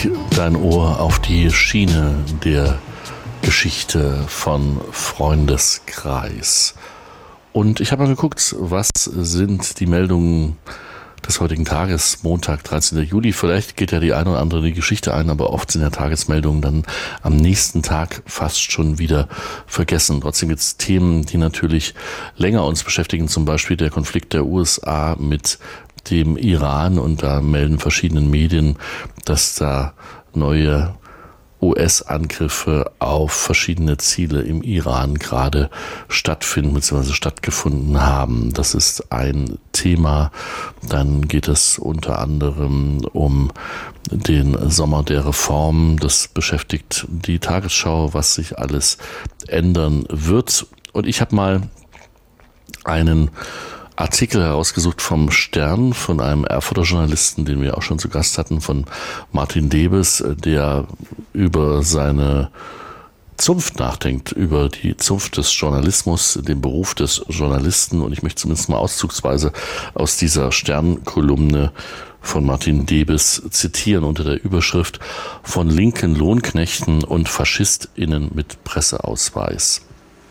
Leg dein Ohr auf die Schiene der Geschichte von Freundeskreis. Und ich habe mal geguckt, was sind die Meldungen des heutigen Tages, Montag, 13. Juli. Vielleicht geht ja die eine oder andere die Geschichte ein, aber oft sind ja Tagesmeldungen dann am nächsten Tag fast schon wieder vergessen. Trotzdem gibt es Themen, die natürlich länger uns beschäftigen, zum Beispiel der Konflikt der USA mit dem Iran, und da melden verschiedene Medien, dass da neue US-Angriffe auf verschiedene Ziele im Iran gerade stattfinden bzw. stattgefunden haben. Das ist ein Thema. Dann geht es unter anderem um den Sommer der Reform. Das beschäftigt die Tagesschau, was sich alles ändern wird. Und ich habe mal einen Artikel herausgesucht vom Stern, von einem Erfurter Journalisten, den wir auch schon zu Gast hatten, von Martin Debes, der über seine Zunft nachdenkt, über die Zunft des Journalismus, den Beruf des Journalisten. Und ich möchte zumindest mal auszugsweise aus dieser Stern-Kolumne von Martin Debes zitieren unter der Überschrift „Von linken Lohnknechten und FaschistInnen mit Presseausweis".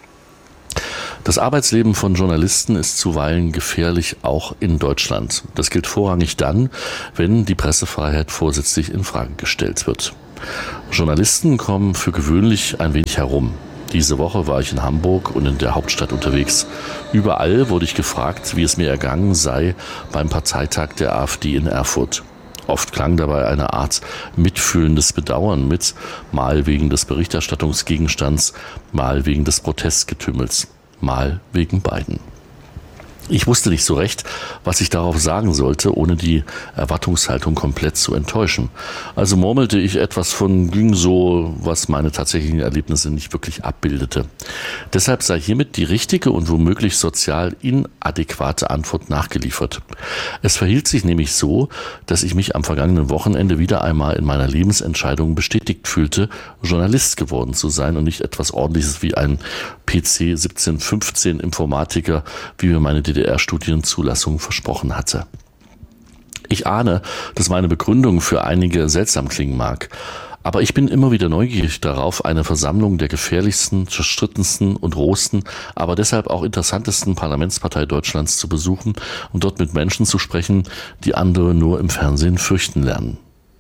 Das Arbeitsleben von Journalisten ist zuweilen gefährlich, auch in Deutschland. Das gilt vorrangig dann, wenn die Pressefreiheit vorsätzlich in Frage gestellt wird. Journalisten kommen für gewöhnlich ein wenig herum. Diese Woche war ich in Hamburg und in der Hauptstadt unterwegs. Überall wurde ich gefragt, wie es mir ergangen sei beim Parteitag der AfD in Erfurt. Oft klang dabei eine Art mitfühlendes Bedauern mit, mal wegen des Berichterstattungsgegenstands, mal wegen des Protestgetümmels, mal wegen beiden. Ich wusste nicht so recht, was ich darauf sagen sollte, ohne die Erwartungshaltung komplett zu enttäuschen. Also murmelte ich etwas von ging so, was meine tatsächlichen Erlebnisse nicht wirklich abbildete. Deshalb sei hiermit die richtige und womöglich sozial inadäquate Antwort nachgeliefert. Es verhielt sich nämlich so, dass ich mich am vergangenen Wochenende wieder einmal in meiner Lebensentscheidung bestätigt fühlte, Journalist geworden zu sein und nicht etwas Ordentliches wie ein PC 1715 Informatiker, wie mir meine DDR-Studienzulassung versprochen hatte. Ich ahne, dass meine Begründung für einige seltsam klingen mag, aber ich bin immer wieder neugierig darauf, eine Versammlung der gefährlichsten, zerstrittensten und rohsten, aber deshalb auch interessantesten Parlamentspartei Deutschlands zu besuchen und dort mit Menschen zu sprechen, die andere nur im Fernsehen fürchten lernen.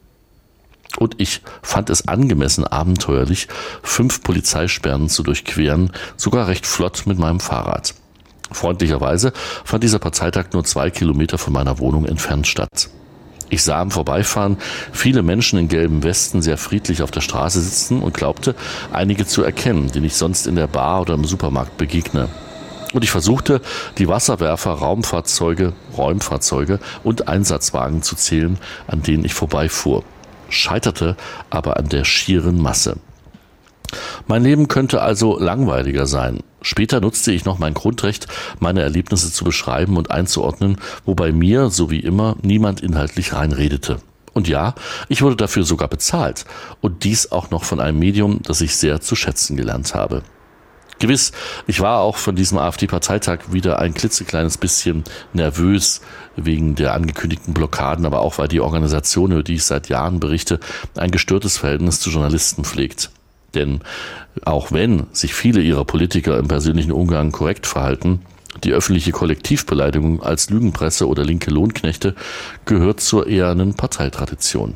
Und ich fand es angemessen abenteuerlich, 5 Polizeisperren zu durchqueren, sogar recht flott mit meinem Fahrrad. Freundlicherweise fand dieser Parteitag nur 2 Kilometer von meiner Wohnung entfernt statt. Ich sah im Vorbeifahren viele Menschen in gelben Westen sehr friedlich auf der Straße sitzen und glaubte, einige zu erkennen, denen ich sonst in der Bar oder im Supermarkt begegne. Und ich versuchte, die Wasserwerfer, Räumfahrzeuge und Einsatzwagen zu zählen, an denen ich vorbeifuhr. Scheiterte aber an der schieren Masse. Mein Leben könnte also langweiliger sein. Später nutzte ich noch mein Grundrecht, meine Erlebnisse zu beschreiben und einzuordnen, wobei mir, so wie immer, niemand inhaltlich reinredete. Und ja, ich wurde dafür sogar bezahlt. Und dies auch noch von einem Medium, das ich sehr zu schätzen gelernt habe. Gewiss, ich war auch von diesem AfD-Parteitag wieder ein klitzekleines bisschen nervös wegen der angekündigten Blockaden, aber auch weil die Organisation, über die ich seit Jahren berichte, ein gestörtes Verhältnis zu Journalisten pflegt. Denn auch wenn sich viele ihrer Politiker im persönlichen Umgang korrekt verhalten, die öffentliche Kollektivbeleidigung als Lügenpresse oder linke Lohnknechte gehört zur ehernen Parteitradition.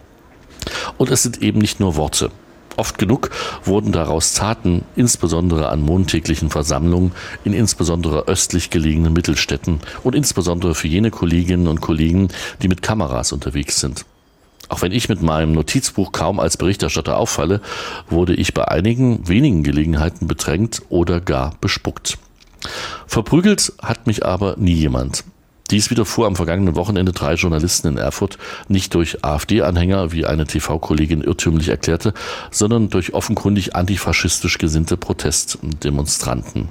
Und es sind eben nicht nur Worte. Oft genug wurden daraus Taten, insbesondere an montäglichen Versammlungen in insbesondere östlich gelegenen Mittelstädten und insbesondere für jene Kolleginnen und Kollegen, die mit Kameras unterwegs sind. Auch wenn ich mit meinem Notizbuch kaum als Berichterstatter auffalle, wurde ich bei einigen wenigen Gelegenheiten bedrängt oder gar bespuckt. Verprügelt hat mich aber nie jemand. Dies widerfuhr am vergangenen Wochenende 3 Journalisten in Erfurt, nicht durch AfD-Anhänger, wie eine TV-Kollegin irrtümlich erklärte, sondern durch offenkundig antifaschistisch gesinnte Protestdemonstranten.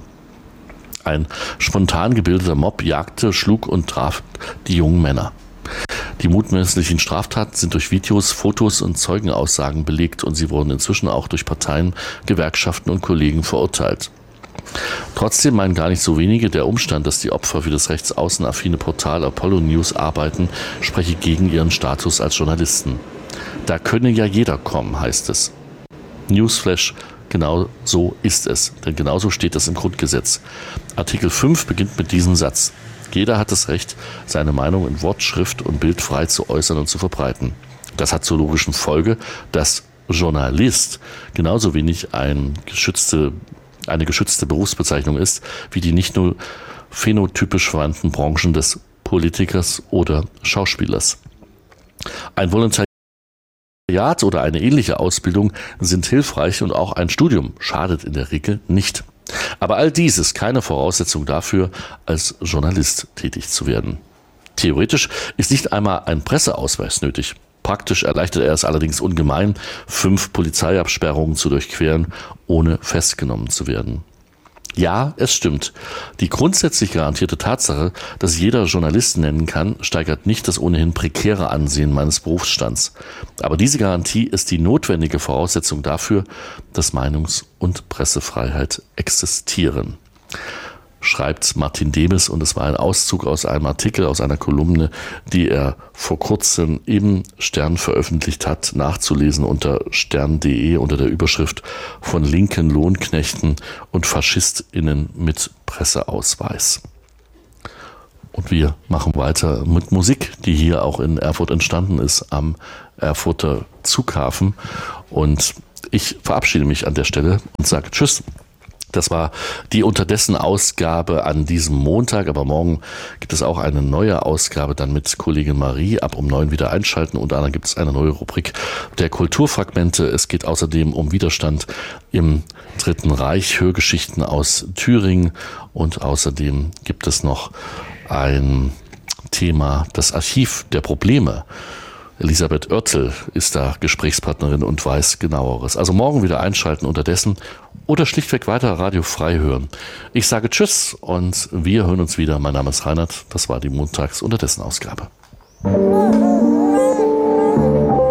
Ein spontan gebildeter Mob jagte, schlug und traf die jungen Männer. Die mutmaßlichen Straftaten sind durch Videos, Fotos und Zeugenaussagen belegt und sie wurden inzwischen auch durch Parteien, Gewerkschaften und Kollegen verurteilt. Trotzdem meinen gar nicht so wenige, der Umstand, dass die Opfer für das rechtsaußenaffine Portal Apollo News arbeiten, spreche gegen ihren Status als Journalisten. Da könne ja jeder kommen, heißt es. Newsflash, genau so ist es, denn genauso steht es im Grundgesetz. Artikel 5 beginnt mit diesem Satz. Jeder hat das Recht, seine Meinung in Wort, Schrift und Bild frei zu äußern und zu verbreiten. Das hat zur logischen Folge, dass Journalist genauso wenig eine geschützte Berufsbezeichnung ist, wie die nicht nur phänotypisch verwandten Branchen des Politikers oder Schauspielers. Ein Volontariat oder eine ähnliche Ausbildung sind hilfreich und auch ein Studium schadet in der Regel nicht. Aber all dies ist keine Voraussetzung dafür, als Journalist tätig zu werden. Theoretisch ist nicht einmal ein Presseausweis nötig. Praktisch erleichtert er es allerdings ungemein, 5 Polizeiabsperrungen zu durchqueren, ohne festgenommen zu werden. Ja, es stimmt. Die grundsätzlich garantierte Tatsache, dass jeder Journalist nennen kann, steigert nicht das ohnehin prekäre Ansehen meines Berufsstands. Aber diese Garantie ist die notwendige Voraussetzung dafür, dass Meinungs- und Pressefreiheit existieren. Schreibt Martin Demes, und es war ein Auszug aus einem Artikel, aus einer Kolumne, die er vor kurzem im Stern veröffentlicht hat, nachzulesen unter stern.de unter der Überschrift von linken Lohnknechten und FaschistInnen mit Presseausweis. Und wir machen weiter mit Musik, die hier auch in Erfurt entstanden ist, am Erfurter Zughafen. Und ich verabschiede mich an der Stelle und sage Tschüss. Das war die unterdessen Ausgabe an diesem Montag, aber morgen gibt es auch eine neue Ausgabe dann mit Kollegin Marie. Ab um 9 wieder einschalten. Unter anderem gibt es eine neue Rubrik der Kulturfragmente. Es geht außerdem um Widerstand im Dritten Reich, Hörgeschichten aus Thüringen, und außerdem gibt es noch ein Thema, das Archiv der Probleme. Elisabeth Oertel ist da Gesprächspartnerin und weiß Genaueres. Also morgen wieder einschalten unterdessen oder schlichtweg weiter Radio frei hören. Ich sage Tschüss und wir hören uns wieder. Mein Name ist Reinhard. Das war die Montags- unterdessen Ausgabe.